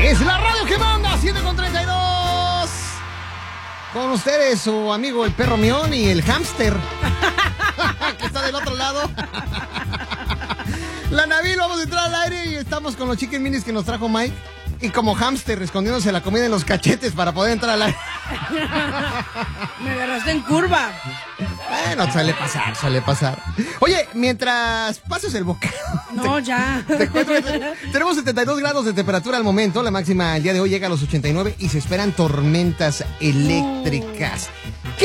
Es la radio que manda, 7:32. Con ustedes su amigo el perro mión y el hámster que está del otro lado. La Nabil, vamos a entrar al aire y estamos con los chicken minis que nos trajo Mike. Y como hámster escondiéndose la comida en los cachetes para poder entrar al aire. Me agarraste en curva. Bueno, suele pasar. Oye, mientras pases el bocado. No, ya. Tenemos 72 grados de temperatura al momento. La máxima el día de hoy llega a los 89 y se esperan tormentas eléctricas.